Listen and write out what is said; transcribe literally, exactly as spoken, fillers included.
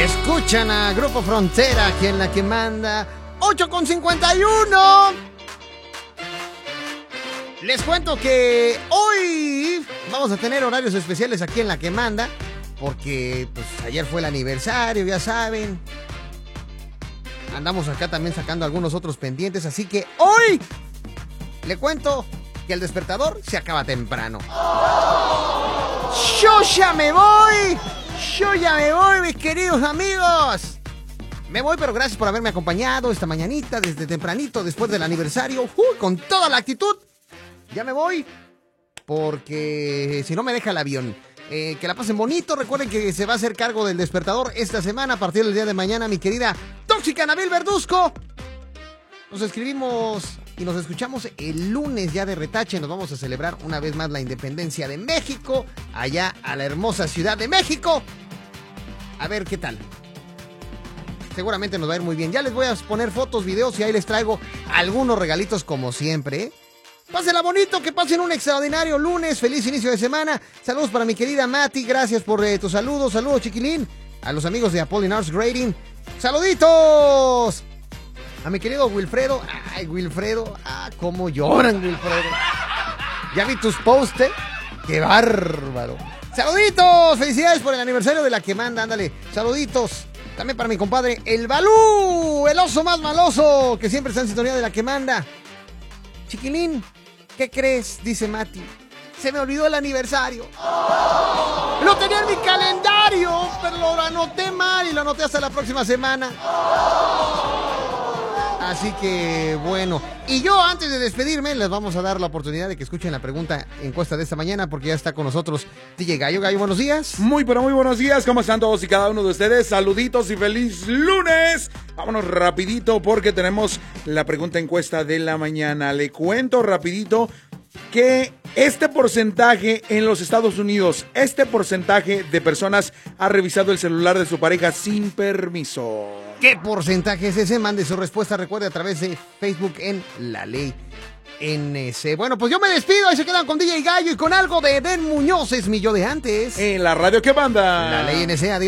Escuchan a Grupo Frontera, aquí en La Que Manda, ocho con cincuenta y uno. Les cuento que hoy vamos a tener horarios especiales aquí en La Que Manda, porque pues ayer fue el aniversario, ya saben. Andamos acá también sacando algunos otros pendientes, así que hoy le cuento que el despertador se acaba temprano. ¡Yo ya me voy! ¡Yo ya me voy, mis queridos amigos! Me voy, pero gracias por haberme acompañado esta mañanita, desde tempranito, después del aniversario, uh, con toda la actitud. Ya me voy, porque si no me deja el avión. Eh, que la pasen bonito. Recuerden que se va a hacer cargo del despertador esta semana, a partir del día de mañana, mi querida Tóxica Nabil Verduzco. Nos escribimos y nos escuchamos el lunes ya de retache. Nos vamos a celebrar una vez más la independencia de México, allá a la hermosa Ciudad de México. A ver qué tal. Seguramente nos va a ir muy bien. Ya les voy a poner fotos, videos y ahí les traigo algunos regalitos como siempre, ¿eh? Pásenla bonito, que pasen un extraordinario lunes. Feliz inicio de semana. Saludos para mi querida Mati. Gracias por eh, tus saludos. Saludos, chiquilín. A los amigos de Apolinar's Grading. ¡Saluditos! A mi querido Wilfredo. Ay, Wilfredo. Ah, cómo lloran, Wilfredo. Ya vi tus posts, ¿eh? ¡Qué bárbaro! ¡Saluditos! Felicidades por el aniversario de La Que Manda. Ándale. Saluditos. También para mi compadre, el Balú. El oso más maloso, que siempre está en sintonía de La Que Manda. Chiquilín, ¿qué crees? Dice Mati. Se me olvidó el aniversario. ¡Oh! Lo tenía en mi calendario, pero lo anoté mal y lo anoté hasta la próxima semana. ¡Oh! Así que, bueno. Y yo, antes de despedirme, les vamos a dar la oportunidad de que escuchen la pregunta encuesta de esta mañana, porque ya está con nosotros D J Gallo. Gallo, buenos días. Muy, pero muy buenos días. ¿Cómo están todos y cada uno de ustedes? Saluditos y feliz lunes. Vámonos rapidito porque tenemos la pregunta encuesta de la mañana. Le cuento rapidito que este porcentaje en los Estados Unidos, este porcentaje de personas ha revisado el celular de su pareja sin permiso. ¿Qué porcentaje es ese? Mande su respuesta, recuerde, a través de Facebook en La Ley N C. Bueno, pues yo me despido. Ahí se quedan con D J Gallo y con algo de Eden Muñoz. Es mi yo de antes. En la Radio Que Manda. La Ley N C. Adiós.